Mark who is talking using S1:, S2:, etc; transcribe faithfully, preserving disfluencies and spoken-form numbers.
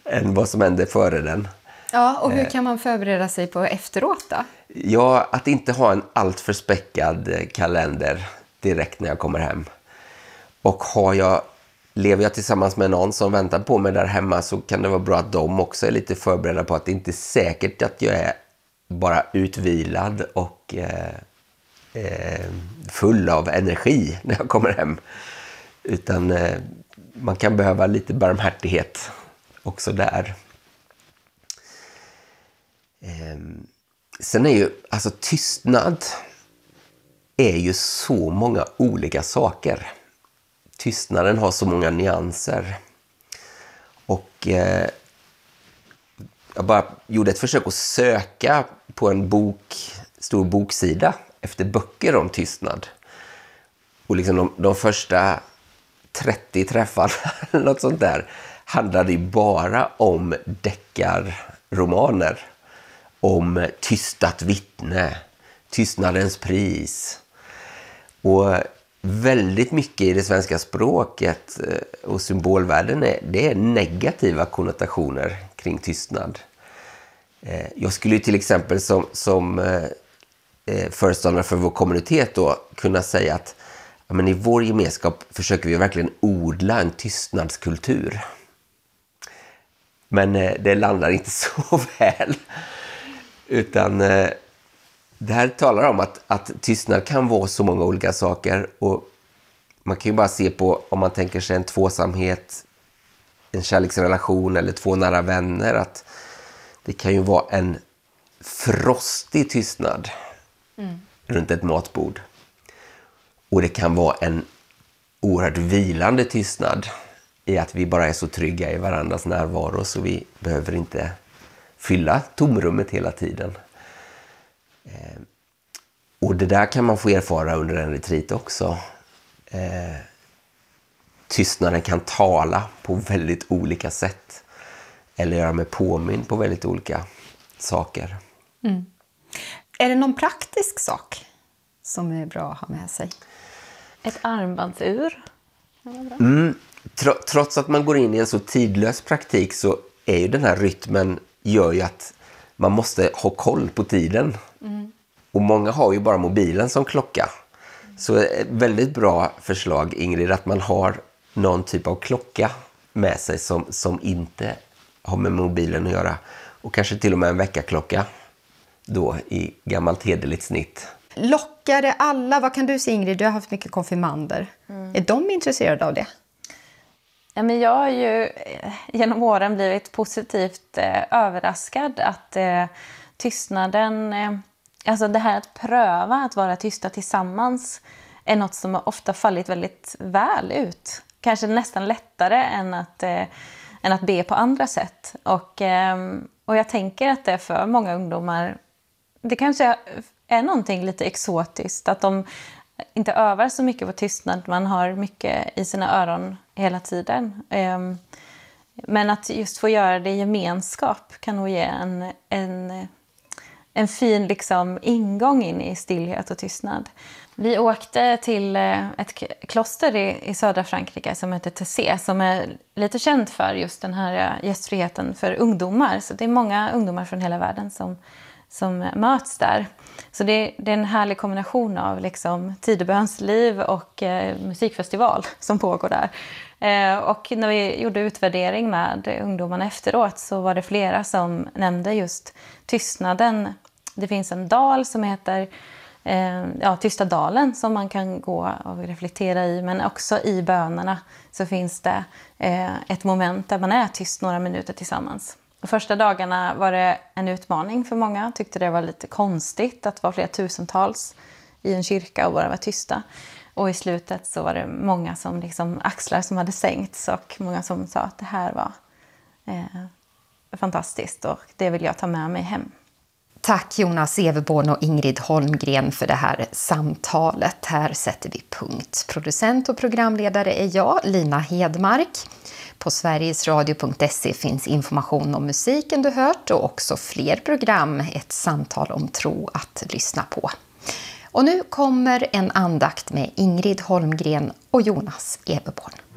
S1: än vad som hände före den.
S2: Ja, och hur kan man förbereda sig på efteråt då?
S1: Ja, att inte ha en alltför späckad kalender direkt när jag kommer hem. Och har jag, lever jag tillsammans med någon som väntar på mig där hemma, så kan det vara bra att de också är lite förberedda på att det inte är säkert att jag är bara utvilad och eh, eh, full av energi när jag kommer hem. Utan eh, man kan behöva lite barmhärtighet också där. Eh, sen är ju, alltså tystnad är ju så många olika saker. Tystnaden har så många nyanser. Och eh, jag bara gjorde ett försök att söka på en bok, stor boksida efter böcker om tystnad. Och liksom de, de första trettio träffarna eller något sånt där handlade ju bara om deckarromaner. Om tystat vittne, tystnadens pris. Och väldigt mycket i det svenska språket och symbolvärlden är, det är negativa konnotationer kring tystnad. Jag skulle ju till exempel som, som föreståndare för vår kommunitet då kunna säga att ja, men i vår gemenskap försöker vi verkligen odla en tystnadskultur. Men det landar inte så väl. Utan det här talar om att, att tystnad kan vara så många olika saker. Och man kan ju bara se på, om man tänker sig en tvåsamhet, en kärleksrelation eller två nära vänner, att det kan ju vara en frostig tystnad mm. runt ett matbord. Och det kan vara en oerhört vilande tystnad i att vi bara är så trygga i varandras närvaro så vi behöver inte fylla tomrummet hela tiden. Eh, och det där kan man få erfara under en retreat också. Eh, tystnaden kan tala på väldigt olika sätt. Eller göra mig påminn på väldigt olika saker.
S2: Mm. Är det någon praktisk sak som är bra att ha med sig?
S3: Ett armbandsur?
S1: Mm, tr- trots att man går in i en så tidlös praktik så är ju den här rytmen gör ju att man måste ha koll på tiden. Mm. Och många har ju bara mobilen som klocka. Mm. Så ett väldigt bra förslag, Ingrid, att man har någon typ av klocka med sig som, som inte har med mobilen att göra. Och kanske till och med en väckarklocka då i gammalt hederligt snitt.
S2: Lockar det alla? Vad kan du säga, Ingrid? Du har haft mycket konfirmander. Mm. Är de intresserade av det?
S3: Ja, men jag har ju genom åren blivit positivt eh, överraskad att eh, tystnaden, eh, alltså det här att pröva att vara tysta tillsammans är något som har ofta fallit väldigt väl ut. Kanske nästan lättare än att, eh, än att be på andra sätt. Och, eh, och jag tänker att det för många ungdomar, det kanske är någonting lite exotiskt. Att de inte övar så mycket på tystnad. Man har mycket i sina öron hela tiden. Men att just få göra det i gemenskap kan nog ge en, en, en fin liksom ingång in i stillhet och tystnad. Vi åkte till ett kloster i, i södra Frankrike som heter Tessé, som är lite känt för just den här gästfriheten för ungdomar. Så det är många ungdomar från hela världen som som möts där. Så det, det är en härlig kombination av liksom tidebönsliv och eh, musikfestival som pågår där. Eh, och när vi gjorde utvärdering med ungdomarna efteråt så var det flera som nämnde just tystnaden. Det finns en dal som heter eh, ja, Tysta dalen som man kan gå och reflektera i. Men också i bönerna så finns det eh, ett moment där man är tyst några minuter tillsammans. De första dagarna var det en utmaning för många. Tyckte det var lite konstigt att vara flera tusentals i en kyrka och bara vara tysta. Och i slutet så var det många som liksom axlar som hade sänkts och många som sa att det här var eh, fantastiskt och det vill jag ta med mig hem.
S2: Tack Jonas Everborn och Ingrid Holmgren för det här samtalet. Här sätter vi punkt. Producent och programledare är jag, Lina Hedmark. På sverigesradio punkt se finns information om musiken du hört och också fler program, ett samtal om tro att lyssna på. Och nu kommer en andakt med Ingrid Holmgren och Jonas Everborn.